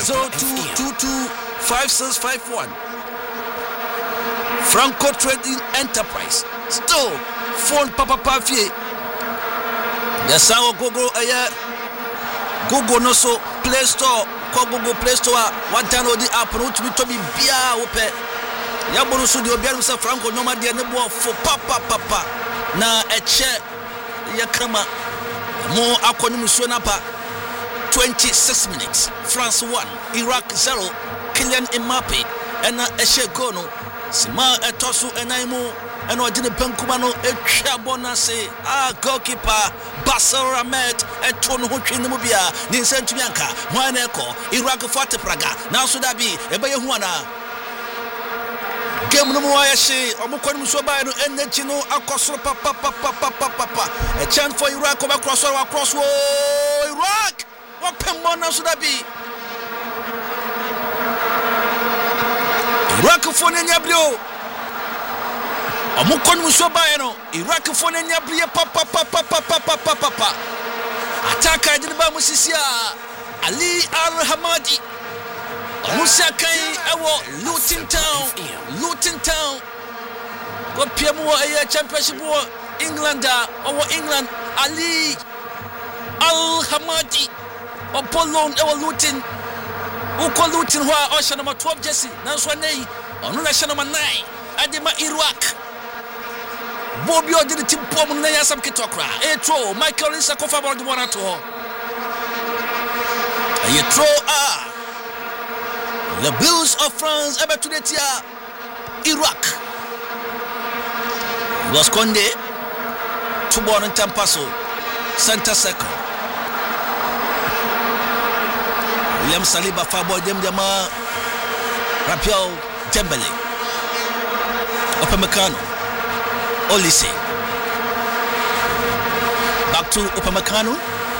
02225651. Franco Trading Enterprise. Still phone papa fie. Yes, our Google no so Play Store. Call Google Play Store. What download the app no to be bia ope. Ya bonu so de obiara so Franco no ma de ne bo fo papa na eche ya kama mo akonu musuo na pa. 26 minutes. France 1, Iraq 0. Kylian Mbappe and Eshe Gono. Sima etosu enaimu and Odine Benkumano etwa bonase. Goalkeeper Basel Ahmed etonu hotwe nemubia. Ni sentumianka mwana eko Iraq forte Praga. Na so da bi ebe yehu ana. Game no mo ayehye omukoni musuo ba no energy no akosoro papa. A chance for Iraq over cross Iraq. What Pembona should that be? Iraq phone in your blue. A Mukon Musobayano, Iraq phone in your blue, papa. Attacker did Bamusisia, Ali Al Hamadi, Musa Kai, Luton Town. Got Piamo a championship war, Englander, over England, Ali Al Hamadi. Apollo Luton. Who call Luton who are Ocean number 12 Jesse? Nanswane, or National 9. Adema Iraq. Bobio did the team Pom Naya Sam Kitokra. Etro, Michael Isakofa about the one at all. The Blues of France ever to the tia Iraq. Los Conde, Tubon and Tampaso, Santa Seco. William Saliba Fabo Demjama Rapiel Dembele Upamecano Olise back to Upamecano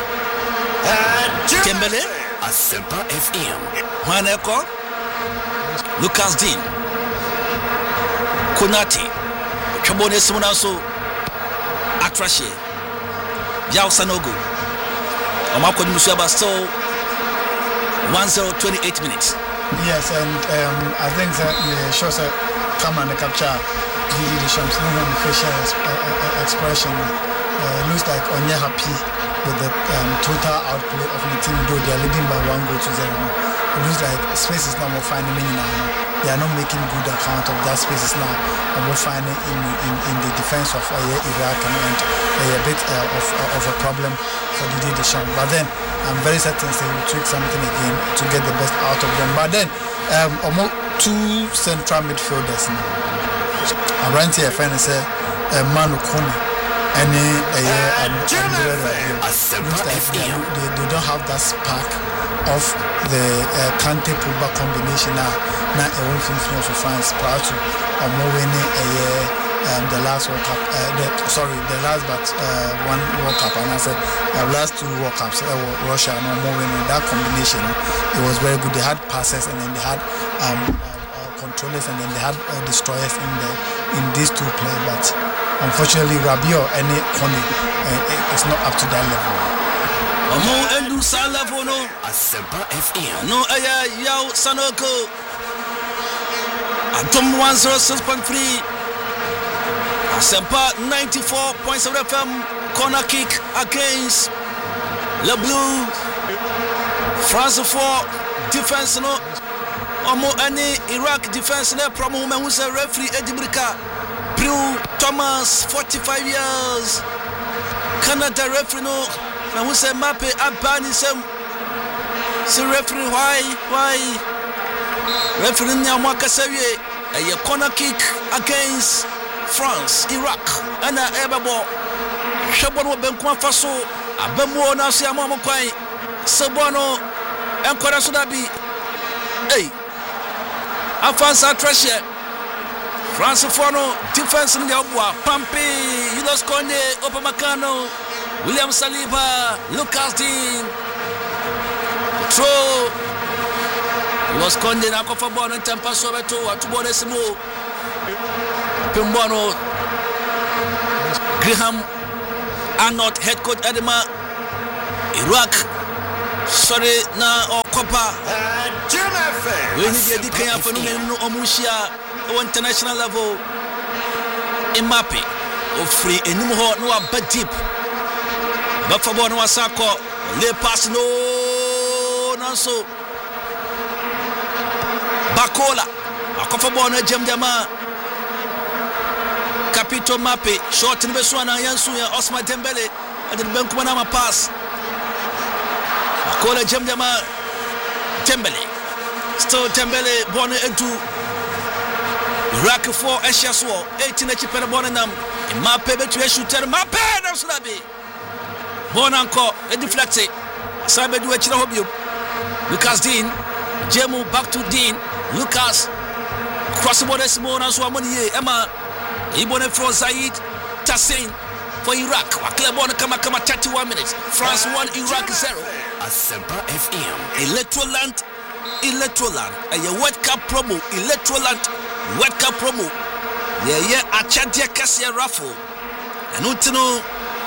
Dembele Asempa FM Juaneko Lucas Dean Konate Chabone Simunaso Atrashe Yao Sanogo Omako Musuaba still 1-0, 28 minutes. Yes, and I think that the shows that come and capture the Shams facial expression looks like Onye happy with the total outplay of the team, though they are leading by 1 goal to 0. It looks like space is now more finding now. They are not making good account of that space now. And we're finding in the defense of Iraq and a bit of a problem for Didier Deschamps. But then I'm very certain they will tweak something again to get the best out of them. But then almost 2 central midfielders now. I'm running to a friend and say Manu Kone and they don't have that spark of the Kante Pogba combination now a win for France prior to more winning the last World Cup the last but one World Cup, and I said last 2 World Cups Russia no more winning. That combination it was very good. They had passes and then they had controllers and then they had destroyers in these 2 players, but unfortunately Rabiot and Kone is not up to that level. Omo endu sala fono Asempa FM no Yao Sanogo Atom 106.3 Asempa 94.7 FM corner kick against Le Bleu. France 4 defense no Omo any Iraq defense no promo man who say referee Edibrika Brew Thomas 45 years Canada referee no and who say Mbappe abani some referee why referee Nyamwaka Sewie a corner kick against France Iraq and Ebabo Shabono Benkwa Faso Abemo na so amamo kwan Sebono enkora so da bi Afansa Treasure France for no defense in the Obwa Pampi Yulos Konde Upamecano William Saliba Lucas Dean Tro Yulos Konde na kofa ball and tempa so beto atubone simo Pembono Graham Arnold head coach Edema Iraq sorry na Okopa We need the Kenya for no Omushia international level. Mbappe of free Enumho no a deep. But for Bono Wasako, le pass no so. Bakola, Akofa Bono Jemjama. Capito Mappe, short in Beswana Yansuya, Osman Dembele, and the Benkumanama pass. Bakola Jemjama Dembele. Still Dembele born into Iraq 4 Eshaswo, 18 Chipena Bonanam, Mappe to shooter, Mappe, Namsulabi. Bonanko, a deflected. Sabe do Echirahobio. Lucas Dean, Jemu back to Dean, Lucas. Cross the border, Simona Swamoni, Emma. Ibone for Zaid Tassin for Iraq. Waklebona Kama 31 minutes. France 1, Iraq 0. Asempa FM. Electroland. A World Cup promo. Electroland World Cup promo. Yeah, Achadia Cassia raffle. And Utino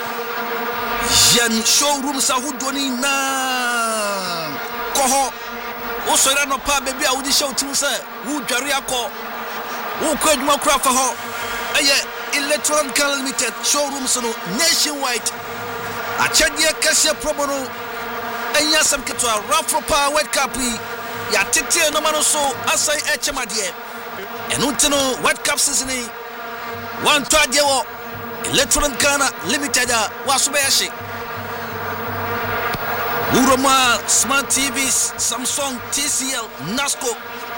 Jan showroom Sahudoni na Koho. Also, I don't know, baby, I would show to say, who Jariako, who could more craft for her. Electron Car Limited showrooms nationwide. Achadia Cassia Probono and Yasam Ketua Raffle Power World Cup. Ya Titi no man so Asai Echemadie. And Utino World Cup season 1 Twadio Electron Ghana Limited Wasubayashi. Uroma Smart TVs, Samsung, TCL, NASCO.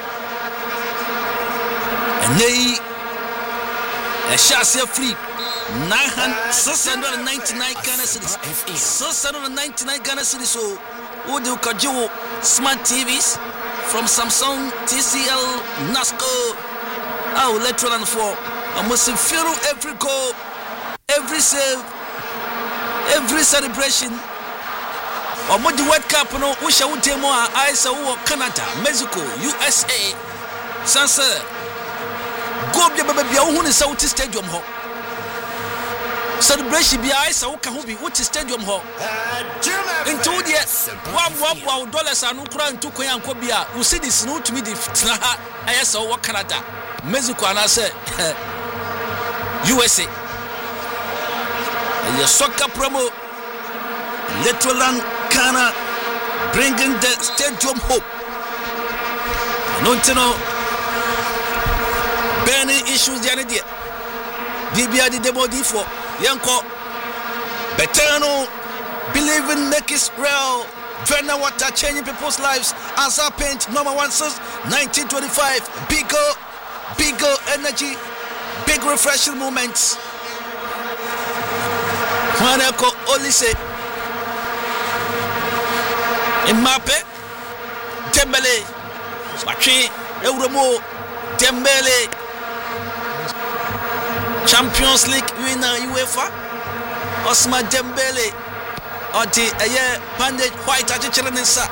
And they a chassis free 699 Ghana cedis. 699 Ghana cedis. So, would you kajo smart TVs from Samsung, TCL, NASCO? Oh, Electron for almost feel every goal, every save, every celebration. Or more the World Cup, no, we shall do more. I saw Canada, Mexico, USA, Sansa. Go be baby, who is out stadium ho. Celebration be I saw Kahubi, which is stadium ho. Into the $1 and Ukraine to Koyan Kobia, who see this no to me the I saw Canada, Mexico, and I say USA. And your soccer promo, Electroland Ghana, bringing the stadium hope. No, burning issues the idea. DBA the demo D4. Yanko Betano believe in make Israel. Drena water changing people's lives. As I paint number 1 since 1925. Bigger energy, big refreshing moments. Manako Olise Mbappe Dembele Machi Euromo Dembele Champions League winner UEFA Osman Dembele Oti aye bandage white achichirensa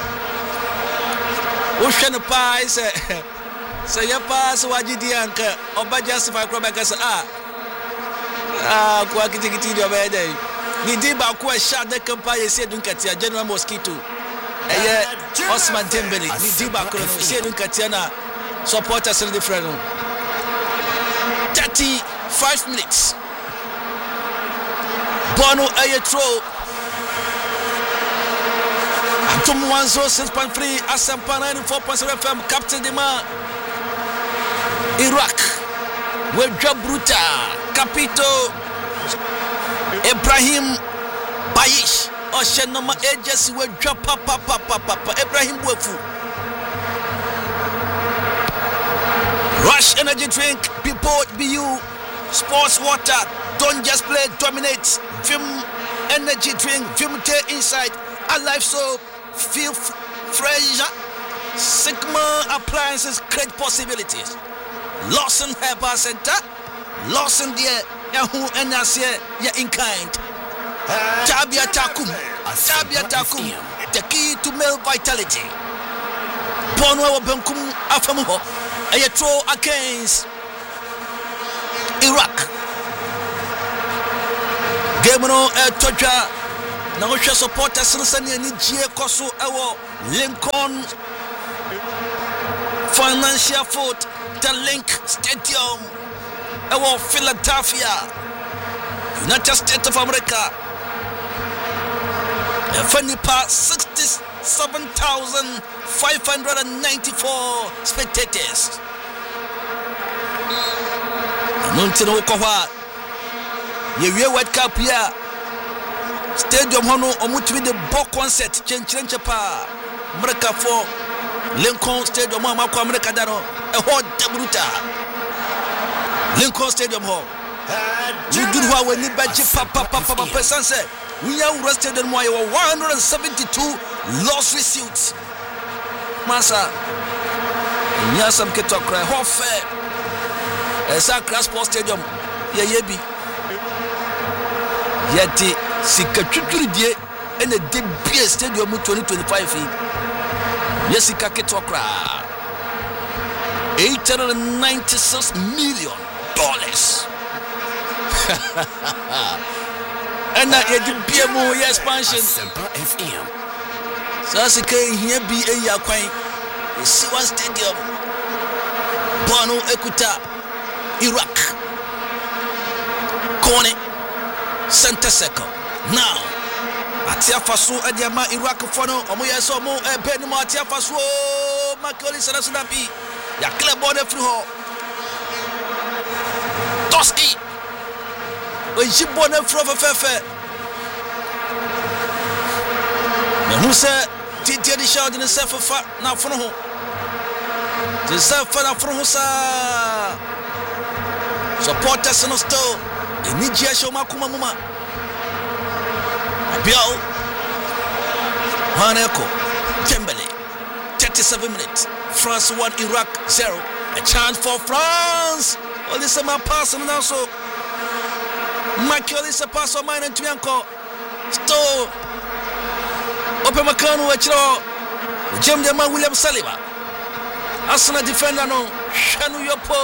Ocean pie say ya pass wajidi anka obaja sifa kroba kasa kwa kitikiti dio bede ni diba kwa shot de kampa yesi dunkatia General Mosquito aye Osman Dembele ni diba kwa yesi dunkatia na supporters in the friend 35 minutes Bono aye throw Antum 106.3 Asempa 94.7 FM Captain Dima Iraq Wedja Bruta Capito Ibrahim Bayish Oshenoma Agency Wedja Papa Ibrahim Wefu Rush energy drink Be you sports water. Don't just play, dominate. Vim energy drink, Vim inside. Alive soap, feel fresh. Sigma appliances create possibilities. Lawson Herbal Center, Lawson dear, Yahoo and Nasia, ya in kind. Tabia Takum, the key to male vitality. Bonwa Benkum Afamuho, a throw against Iraq. Gemino Toja, Naosha supporters Sani and Jia Koso, our Lincoln financial foot, the Link Stadium, our Philadelphia, United States of America. A funny part 67,594 spectators. Montino Kowa, ye World Cup here. Stadium Hono, Omutwi the Bok concert, Chenchapa, America for Lincoln Stadium, Mako America Dano, a hot Dabruta. Lincoln Stadium Hall. You do what we need by Papa Sunset. We are arrested in 172 lawsuit suits. Massa, Yasam Ketokra, Hoffe, a Sacra Sports Stadium, Yayebi, Yeti, Sikaturi, and the DBS Stadium 2025. Yesika Ketokra, $896 million. And now you did be a more expansion. So as here be a Yaquine, the Siwan Stadium, Bono Ekuta, Iraq, Kone, Center Circle. Now, Atia Faso Adiama Iraq Fono, Omoya Somo, Benuma Atia Faso, Makoli Sarasunapi, Yakle Bode Fruho, Toski. When she born a from a fefe, who said, Titi shot in the self of fat now from home. The self from Husa support us in a store. In Nigeria, show Makuma Muma. Bill Haneko, Tembele, 37 minutes. France 1, Iraq 0. A chance for France. All this summer passing now so. Michael is a pass of mine and Twianko. Stow. Open Macano, Jim Dema William Saliba. Arsenal defender no. Shanu Yopo.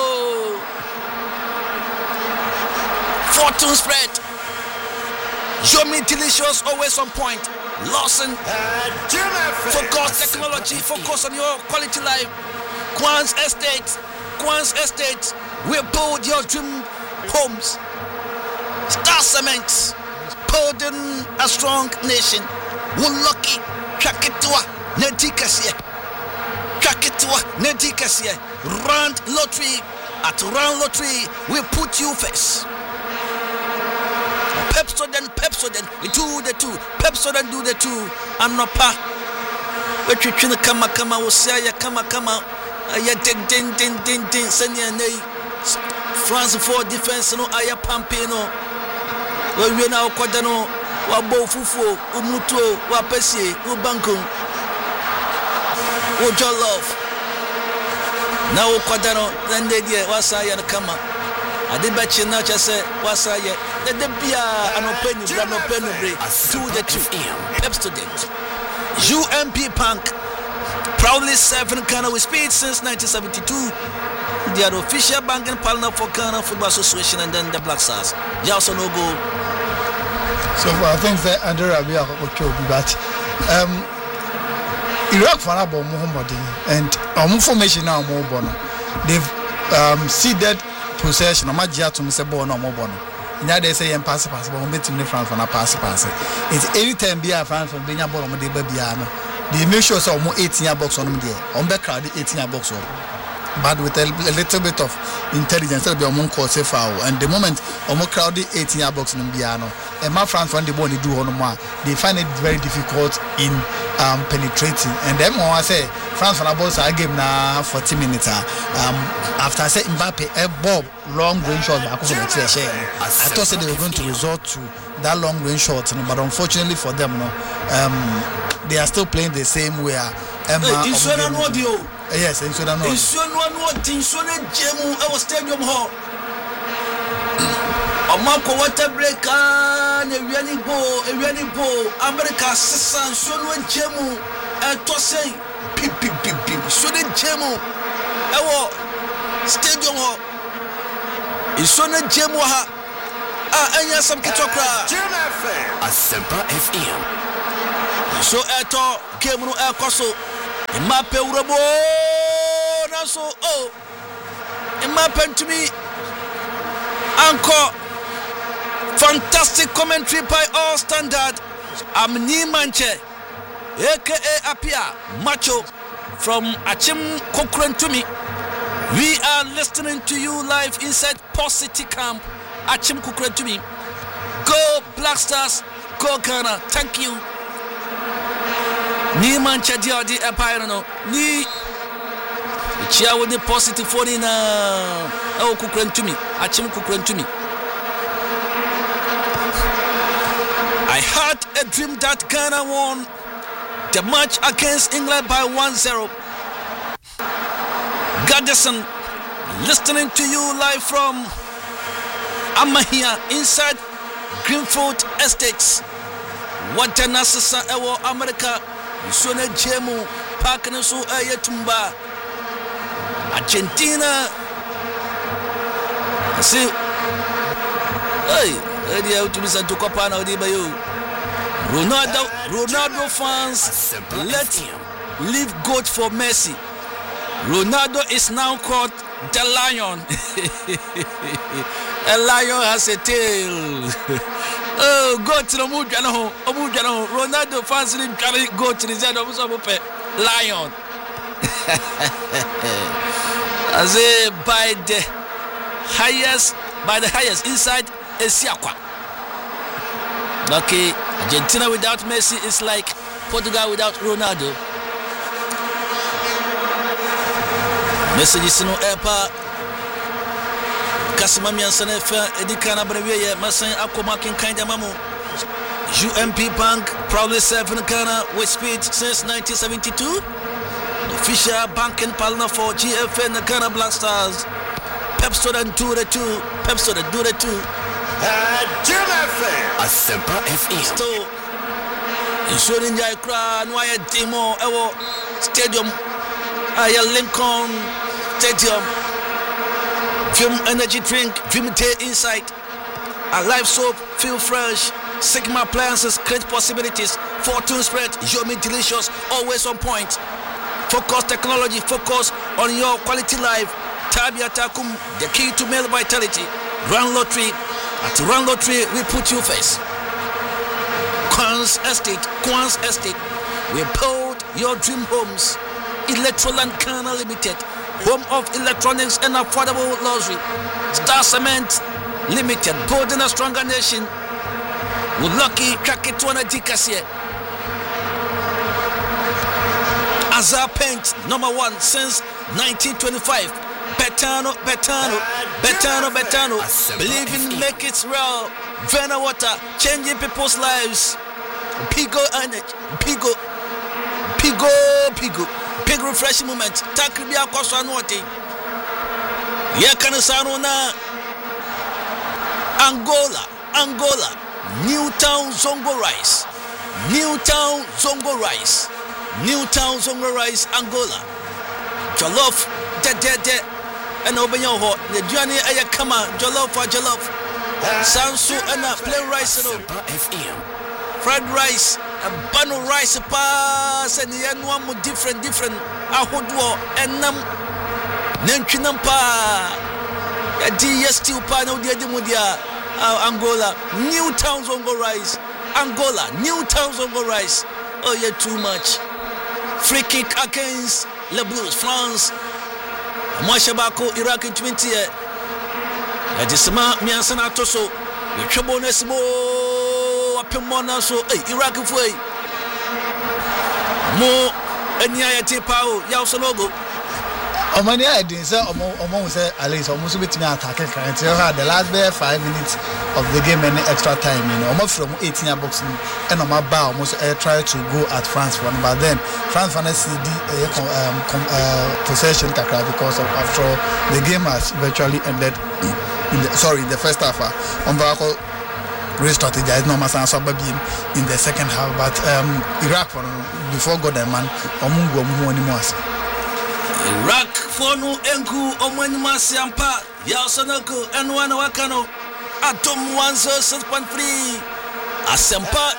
Fortune spread. Jomi Delicious always on point. Lawson. Focus technology. Focus on your quality life. Quan's Estate. We build your dream homes. Star Cement, building a strong nation. One lucky, Kraketua, Nedikasia. Round lottery, at round lottery, we put you first. Pepsodent, we do the two. Pepsodent do the two. I'm not pa. But you can come, we say, come, ya din, senya nay. France 4 defense, no, aya pampino. When we now Quadano, Wabo Fufu, Umuto, Wapesi, Ubankum, Ujo Love. Now Quadano, then they get Wasaya and Kama. I did bet you not just say Wasaya. Let them be an open break to the 2 Pep student. UMP Punk proudly serving Ghana with speed since 1972. They are the official banking partner for Ghana Football Association and then the Black Stars. They also no go. So I think that Andrew Rabia but Iraq for about Muhammad and formation now more bono. They've ceded possession of Magia to Mr. Bono more bono. Now they say and pass, but we meet in France for a pass. It's every time be a fan from being a bottom of the babyano. They make sure some more 18-year box on them there. On the crowd, 18-year box on. But with a little bit of intelligence, they'll be among course foul. And the moment almost crowded 18-year box in Biano, and my friends when they want to do on more, they find it very difficult in penetrating. And then when I say France for about a game now 40 minutes. After I said Mbappe, a Bob long range shot, I thought they were going to resort to that long range shot, but unfortunately for them, they are still playing the same way. Yes, in Sudan. In Sudan, Jemu, our stadium hall. A Marco water breaker, a really bow, America, Sassan, Sudan, Jemu, and Tossay, Pip, Sudan, Jemu, our stadium hall. In Sudan, Jemu, and yes, some Kitokra, Asempa FM. So, Eto, Kemu, El Coso. Mape urabo na so it happened to me. Anchor, fantastic commentary by all standard. I'm Nimanche, aka Apia Macho from Achim Kokren to me. We are listening to you live inside Post City Camp. Achim Kokren to me. Go Black Stars, go Ghana. Thank you. Nimanche Diodi Empire no ni chia with the positive phone in Kokren to me. Achim Kokren to me. I had a dream that Ghana won the match against England by 1-0. Gaddison, listening to you live from Amahia inside Greenfield Estates. What a Nasa Ewo America, Sone Jemu, Parkanasu Ayatumba, Argentina. See, hey. Ronaldo fans, let's leave goat for Messi. Ronaldo is now called the lion. A lion has a tail. Oh, go to the Omujano. Ronaldo fans didn't go to the lion. As by the highest inside Esiakwa. Okay, Argentina without Messi is like Portugal without Ronaldo. Message no epa Kasimami ansane fa edikana brewe masan akoma kinkan mamu. UMP Bank proudly serving Ghana with speed since 1972. Official banking partner for GFN Ghana Black Stars. Pepsodent do the two. Pepsodent do the two. Jim FM. Asempa FM. So, ensuring Jai Kra, Nwaya Demo, Ewo Stadium, Aya Lincoln Stadium, Vim Energy Drink, Vim Tea Insight, a live soap, feel fresh, Sigma appliances, create possibilities, Fortune Spread, Yomi Delicious, always on point. Focus technology, focus on your quality life. Tabia Takum, the key to male vitality. Run Lottery. At Run Lottery, we put you first. Quans Estate. We build your dream homes. Electroland Ghana Limited, home of electronics and affordable luxury. Star Cement Limited, building a stronger nation. With lucky Kakitwana Dikasie. Azar Paint, #1 since 1925. Betano. Believe in make it real. Vena Water, changing people's lives. Pigo Energy. Big refreshing moment. Takribia Kosanote. Yakanisano na Angola. Newtown Zongo Rice. Angola. Jollof. And open your hot. The journey I come on. Jollof. Sansu and a plain rice. Fried rice. A bun of rice pass. And the end one more different. I would walk and Nenchinampa. A DST panel. Angola. Newtown Zongo Rice. Oh, yeah, too much. Free kick against Le Blues, France. Mwashabako, Iraq in 20 years. Adisama, Miansana Toso. We trouble Nesmo. Apimona so, Iraq of way. More, and Yaya Pao, Yausalogo. Omani I didn't say almost Alice almost with me attacking currently. The last 5 minutes of the game and extra time, almost from 18 boxing and on my bar almost try to go at France one, but then France fantasy possession because of after the game has virtually ended in the first half. Re-strategize no matter in the second half, but Iraq before God and man Iraq fonu enku omwenima siampa yaosanoku enwana wakano atom 106.3 Asempa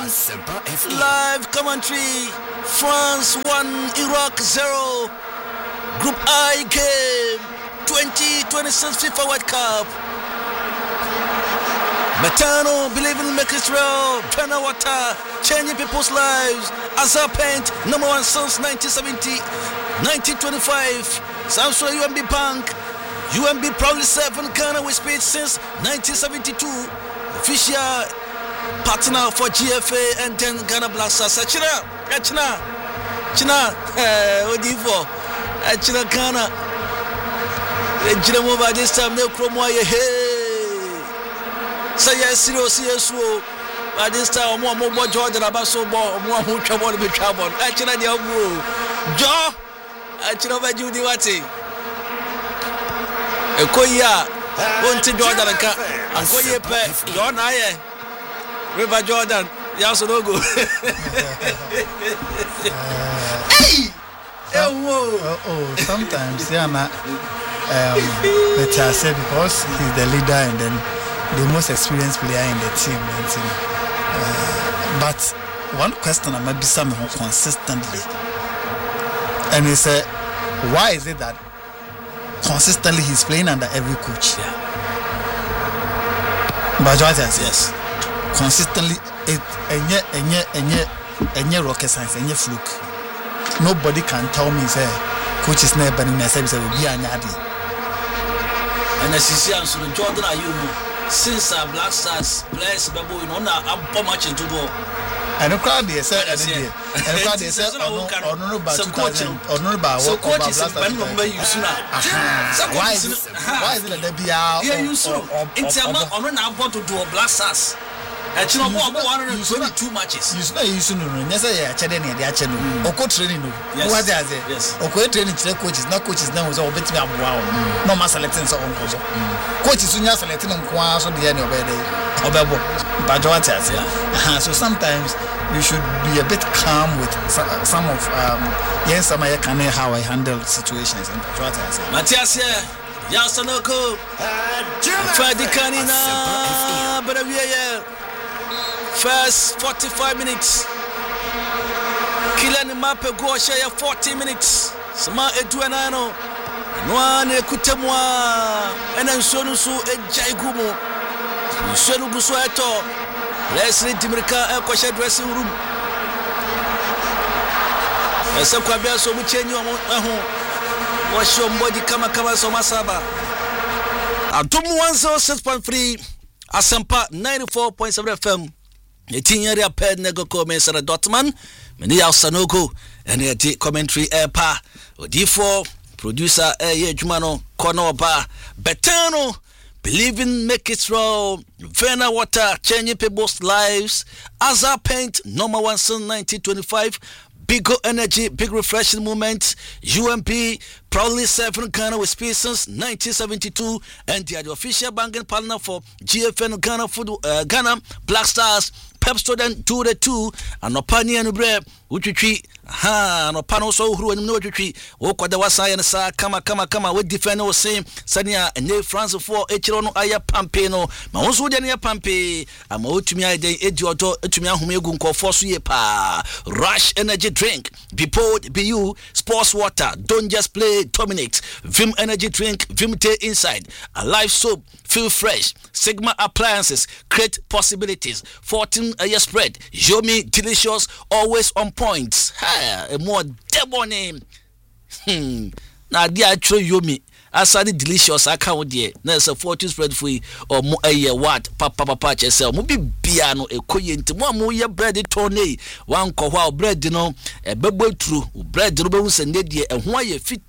94.7 live commentary. France 1 Iraq 0. Group I game 2026 FIFA World Cup. Betano, believing make Israel, Fena Water, changing people's lives. Azar Paint, number 1 since 1970, 1925. Samsung UMB Bank, UMB proudly served Ghana with speed since 1972. Official partner for GFA and then Ghana Black Stars. China, Odivo, China Ghana. China move by this time, no chromo. Hey. Say yes, serious. By this time, more Jordan about so more who trouble be trouble. Actually, the old Joe, actually, over Judy Watty. A Koya, won't Jordan and Koya Pet, John Aye, River Jordan, Yaso no go. Hey! Oh, sometimes, yeah, better say because he's the leader and then the most experienced player in the team. But one question I might be somehow consistently, and he said, why is it that consistently he's playing under every coach? Yeah. But yes, consistently, any rocket science, any fluke. Nobody can tell me say coach is never in myself will be an addy. And as you see, I'm so Jordan are you since Black Stars players babu in on a much into do. And the crowd they said and the crowd they said honorable so coach you sooner. Why is it that they are you so in terms of on about to do Black Stars. And you know what 122 matches. You know you soon necessarily challenge the channel. Oko training no. What is it? Yes. Oko training coaches, not coaches now so bet me aboa. No mass selecting so on coach. Coaches soon selecting on kwa so the end of the obebo. But what is it? So sometimes you should be a bit calm with some of yes some I can how I handle situations and what is it? Matthias Yasanoko. Fadi Kanina. But we are first 45 minutes. Kylian Mbappe go share 40 minutes. Sama Eduanano. Noane kutemwa. Enensonu su ejaigumo. Nsonu guso eto. Leslie Dimirika ko share dressing room. Ese kwa bia so mu chenyi omo ho. Wo show mbodi kama so masaba. Atum 106.3 Asempa 94.7 FM. The team area paired nego comments at Dortmund, many Sanogo, and the commentary airpa, D4, producer Jumano, Corner Bar, Betano, believing make it raw, Vena Water, changing people's lives, Azar Paint, number 1 since 1925. Big Go Energy, big refreshing moment. UMP proudly serving Ghana with speed since 1972, and they are the official banking partner for GFN Ghana Ghana Black Stars. Pep student 2-2 and Opani and Bre, which we and Opano so who and no retreat. Walk the Wasai and Sa, kama, with defender was same, Sania and Ne France 4, Echirono Aya Pampeno, Maunsu Dania Pampe, and Motumia de Edioto, Etumia Humegun for Suyepa. Rush energy drink, be poured, be you, sports water, don't just play, dominate. Vim energy drink, Vim Te inside, a live soap, feel fresh. Sigma appliances, create possibilities. 14 a year spread, Yomi delicious, always on point. A more devil name. Now, dear true Yomi, as I delicious account dear. There's a 14 spread free or more a year what papa yourself. Mubi piano a coin to one more year bread tourney. One cow bread, you know, a bubble true bread rubbles and dear and why you fit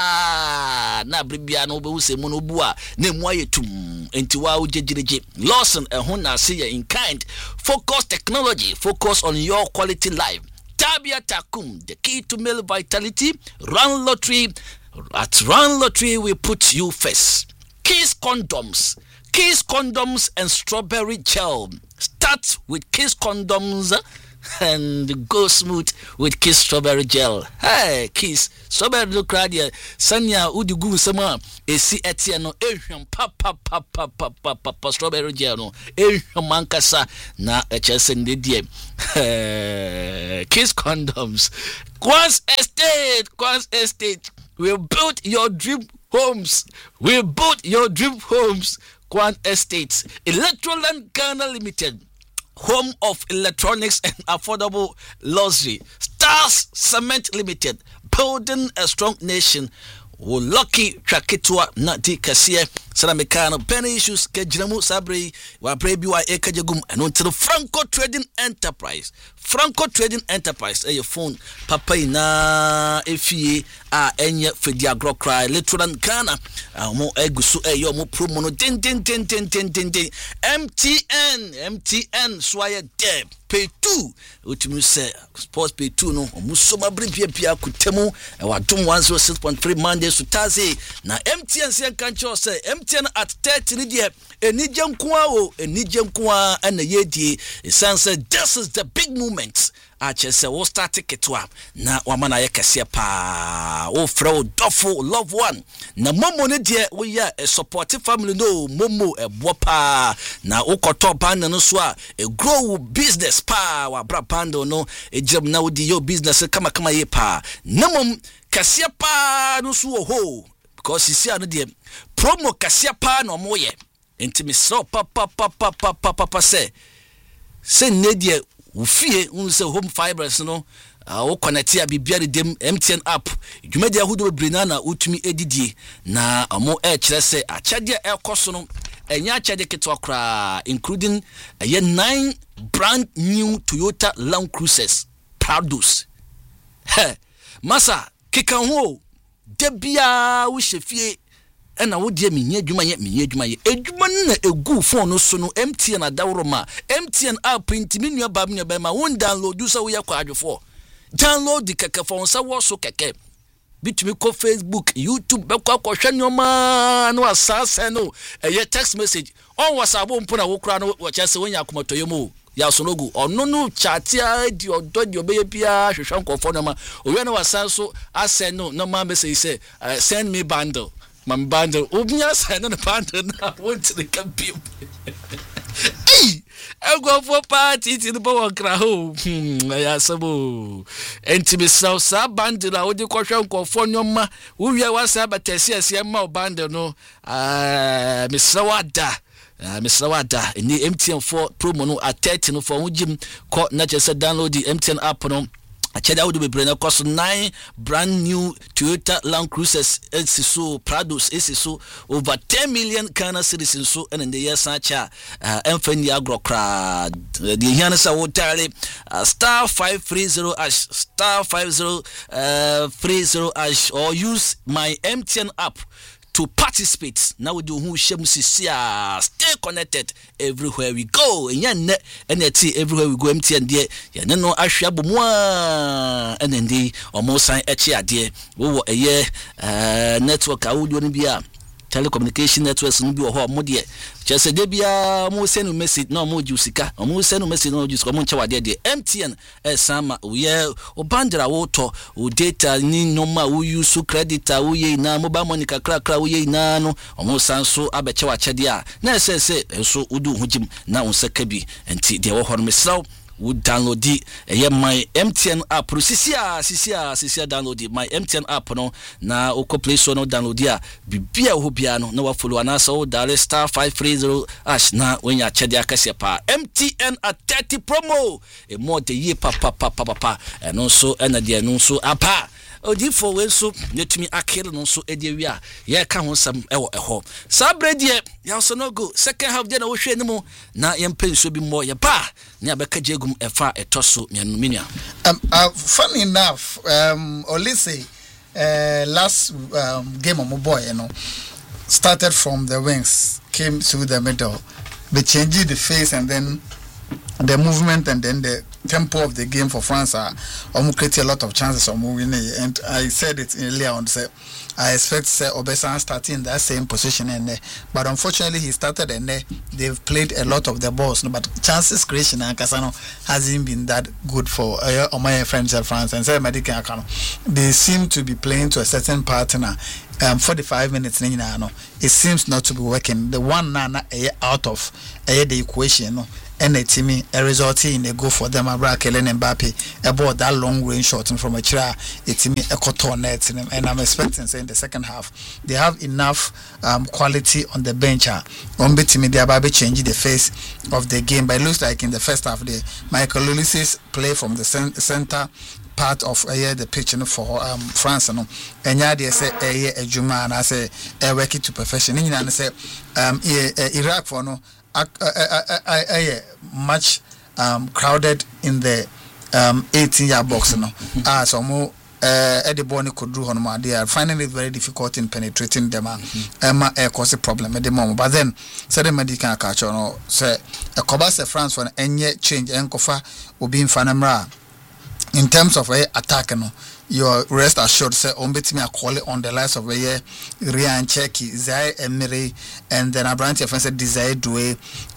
na bribiano bus a monobua name why you tum into wow jijiji Lawson and Hona see in kind. Focus technology, focus on your quality life. Tabia Takum, the key to male vitality. Run lottery. At Run Lottery, we put you first. Kiss condoms and strawberry gel. Start with Kiss condoms and go smooth with Kiss strawberry gel. Hey, Kiss strawberry look right here. Sanya udigu sama esi etiano papa strawberry gel no mankasa na echesende die. Kiss condoms. Quans Estate. We built your dream homes. We built your dream homes. Kwan Estates, Electroland Ghana Limited, home of electronics and affordable luxury. Stars Cement Limited, building a strong nation. Lucky Chakitwa Nati Kasia, Salamekano, Penny Issues, Kajinamu Sabri, Waprebi wa Ekajagum, and until Franco Trading Enterprise. Franco Trading Enterprise, your phone, Papa na Efie, Enya Fediagro Cry, Literal Ghana, Mo Egusu, yo mo promo, ten, MTN, Swire Deb. Pay 2, which means sports pay 2 no musoma brimpi pia kutemu e wadum 106.3 Mondays to Thursday na MTN se kan cho say MTN at 30 ni de enije nkoa na yedie sense this is the big moment achese wo start ketwa na wamana ye kase pa wo frɛ dofo love one na momo ne de wo ya support family no momo ebo pa na wo koto band no so a grow business pa wa bra pando no ejam na wodi your business kama ye pa namom kase pa no so ho because you see no de promo kase pa no mo ye ntimi so pa se ne de ufie unse home fibers no wo connect ya bibia dem MTN app dwumadi ahudo bebrina na utumi edidie na amo kyerɛ sɛ akyade ekoso no enya akyade ketwa kra including 9 brand new Toyota Land Cruisers Prados masa keka ho debia wo hyefie ena wo die menye adwuma ye adwuma na egu phone no so no MTN adawroma MTN app intimi nua ba me ma won download so wo ye kwa adwofo download the keke phone sa wo so keke bitumi ko Facebook YouTube be kwa hwe nyoma no asase no eye text message on WhatsApp mpo na wo kra no wo chese wonya akomotoyo mu ya sonogu ono no chatia di ododi obeye bia hwehwe nkofo no ma owe na wasanso asend no ma message say send me bundle my bundle obia send no bundle na want to compete hey I go for party to the power kra ho ya sabo enti so sa bundle a wodi kohwe nkofo nyoma wo wi wasa batesi ase ma bundle no Mr. Wada ni MTN for promo no at 30 no for ujim ko na just download the MTN app no acheda would be brain cost 9 brand new Toyota Land Cruisers so Prados so over 10 million Ghana cedis so and in the year sacha emfani agrokra the hianasa wotare star 530 ash star 5030 ash or use my MTN app to participate. Now we do who shemsisia stay connected everywhere we go. And everywhere we go MTN dear. Ya no ahwabo mo and then the almost sign echi dear. Wo a year network a would be a telecommunication networks no bi ho mo de just say bia mo send message no mo jusika mo send message no jusika mo ncha de MTN sama we o bandra wo to o data ni normal wo use credit wo ye na mobile money kakra wo ye na no mo sanso abeche wa chede a na say so udu hujim na unsaka bi enti de wo ho no mesraw would download my MTN app. Sisia download my MTN app no na oko play so no download ya bibia ho bia no na wa follow anasa o dial star 530 ash na when ya chede akase pa MTN at 30 promo e more the year pa and also and the no so apa odi for we so netumi akere no so edi wi a ye ka ho sam eho sabrede ya so no go second half dey na wo hwe ni mu na ye mpenso bi mo ye ba ni abeka jegum efa etoso mianumia funny enough Olise last game of my boy started from the wings, came through the middle, they changed the face and then the movement and then the tempo of the game for France create a lot of chances of moving. And I said it earlier on, say I expect Obesan starting in that same position but unfortunately he started and they've played a lot of the balls, but chances creation and Casano hasn't been that good for my friends at France and they seem to be playing to a certain partner. 45 minutes it seems not to be working. The one out of the equation and a team a result in a go for them Abra Kylian Mbappe about that long range shot from a chira a team a cotton net and I'm expecting say in the second half they have enough quality on the bench on the team they are about to change the face of the game but it looks like in the first half the Michael Olise play from the center part of the pitch for France and yeah they say a Juma and I say work it to perfection and say Iraq for no much crowded in the 18-yard box no so more the ball could do on they are finding it very difficult in penetrating them cause a problem at the moment but then said the medical catch on say a Kobase France for any change and kofa will be in Fanamra in terms of attack no your rest assured say on betimi call it on the likes of Ryan Cherki Zai Emery and then Abranti offense Desire Doué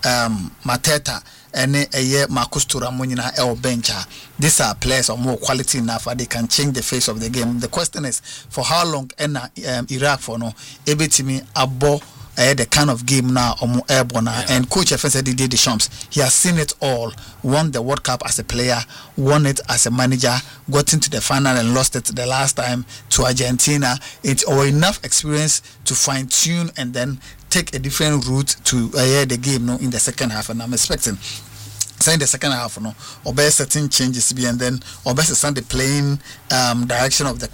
Mateta and Marcus Thuram na el bencher. These are players of more quality enough they can change the face of the game. The question is for how long Iraq for no ebetimi abo the kind of game now airborne and coach Didier Deschamps he has seen it all, won the World Cup as a player, won it as a manager, got into the final and lost it the last time to Argentina. It's enough experience to fine tune and then take a different route to the game in the second half and I'm expecting in the second half obey certain changes to be and then obey the playing direction of the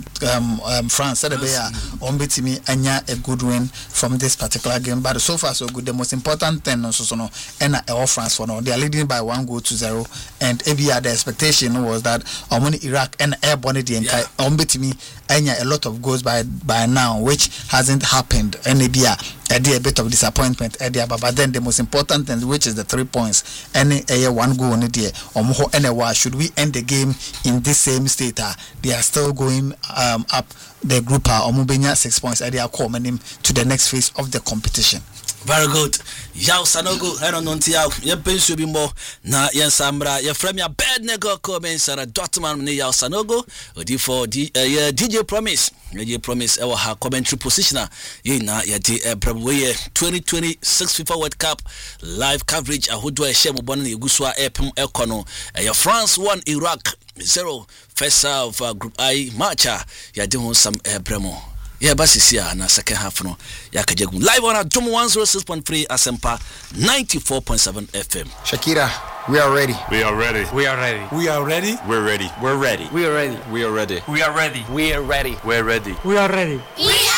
France said on betimi anya a good win from this particular game but so far so good. The most important thing also and France for now they are leading by 1-0 and the expectation was that Iraq and airborne the entire on betimi anya a lot of goals by now which hasn't happened and a bit of disappointment but then the most important thing which is the 3 points and one goal on it and should we end the game in this same state they are still going up the group Omubenya 6 points they are coming to the next phase of the competition. Very good. Yao Sanogo, Heronontiao, Yapensu Bimbo, Na Yansambra, Yafremia Bednego, Komen Sarah Dotman, Yao Sanogo, for DJ Promise. DJ Promise, our commentary positioner, Yina Yadi Brabway 2026 FIFA World Cup live coverage. Ahudwa Shemo Bonnie Guswa Epum Econo, your France 1 Iraq 0 first half Group I matcha. Yadon some Bremo. Yeah, but it's here in the second half. No, Yakajegu live on at Jum 106.3 Asempa 94.7 FM. Shakira, we are ready. We are ready. We are ready. We are ready. We're ready. We're ready. We are ready. We are ready. We are ready. We are ready. We're ready. We're ready. We are ready. We are